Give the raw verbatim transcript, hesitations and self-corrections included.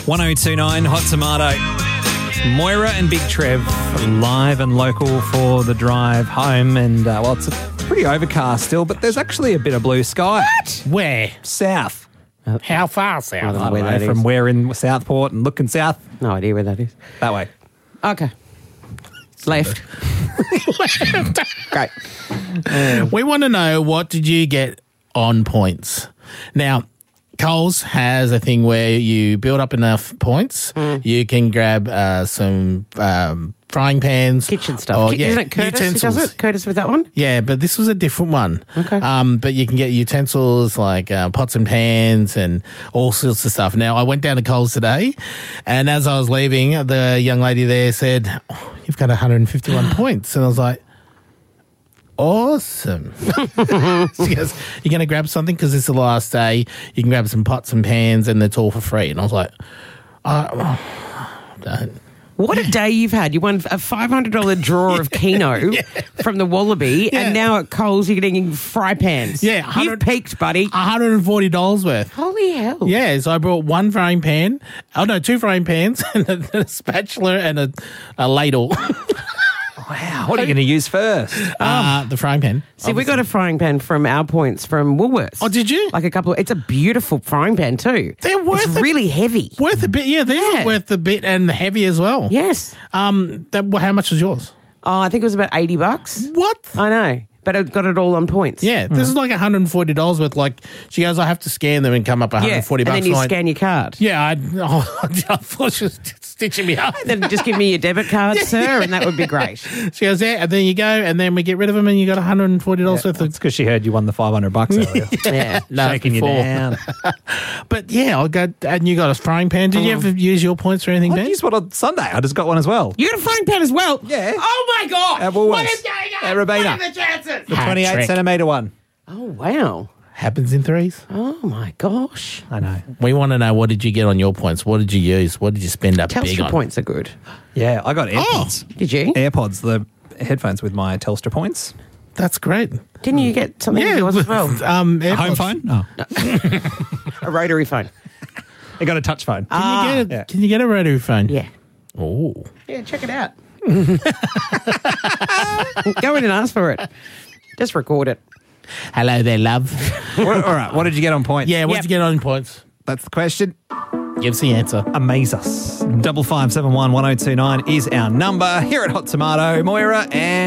one oh two nine Hot Tomato. Moira and Big Trev live and local for the drive home. And, uh, well, it's pretty overcast still, but there's actually a bit of blue sky. What? Where? South. How far south? I don't know I where don't know, that from is. where in Southport and looking south. No idea where that is. That way. Okay. Left. Great. We want to know, what did you get on points? Now, Coles has a thing where you build up enough points, Mm. you can grab uh, some um, frying pans. Kitchen stuff. or, Ki- yeah, Isn't it Curtis who utensils. does it? Curtis with that one? Yeah, but this was a different one. Okay. Um, but you can get utensils like uh, pots and pans and all sorts of stuff. Now, I went down to Coles today, and as I was leaving, the young lady there said, oh, you've got one hundred fifty-one points. And I was like, awesome. She goes, you're going to grab something because it's the last day. You can grab some pots and pans and it's all for free. And I was like, oh, don't. What a day you've had. You won a five hundred dollars drawer of Keno from the Wallaby, Yeah. and now at Coles you're getting fry pans. Yeah, You've one hundred peaked, buddy. one hundred forty dollars worth. Holy hell. Yeah, so I brought one frying pan. Oh, no, two frying pans and a, a spatula and a, a ladle. Wow. What are you going to use first? uh, the frying pan. See, we got a frying pan from our points from Woolworths. Oh, did you? Like a couple of, it's a beautiful frying pan too. They're worth It's it. really heavy. Worth a bit. Yeah, these Yeah. are worth a bit and heavy as well. Yes. Um, that, well, how much was yours? Oh, I think it was about eighty bucks. What? I know. But I got it all on points. Yeah, this is like one hundred forty dollars worth. Like, she goes, I have to scan them and come up one hundred forty and bucks. then you I'm like, scan your card. Yeah, I, oh, I thought she was stitching me up. Then just give me your debit card, sir, and that would be great. She goes, yeah, and then you go, and then we get rid of them, and you got one hundred forty dollars worth of. It's because she heard you won the five hundred bucks earlier. Yeah. No, Shaking you before. down. But yeah, I got, and you got a frying pan. Did you ever use your points or anything, I Ben? used one on Sunday. I just got one as well. You got a frying pan as well? Yeah. Oh, my God. At Woolworths. What is going on? At Robina. What are the chances? The Hat twenty-eight trick. centimetre one. Oh, wow. Happens in threes. Oh, my gosh. I know. We want to know, what did you get on your points? What did you use? What did you spend up big Telstra on? points are good. Yeah, I got AirPods. Did you? AirPods, the headphones with my Telstra points. That's great. Didn't you get something Yeah, yours as well? um, A home AirPods. phone? Oh. A rotary phone. I got a touch phone. Ah. Can you get a, yeah. can you get a rotary phone? Yeah. Oh. Yeah, check it out. Go in and ask for it. Just record it. Hello there, love. What- all right, what did you get on points? Yeah, what'd Yep. you get on points? That's the question. Give us the answer. Amaze us. Double five seven one one zero two nine is our number here at Hot Tomato. Moira and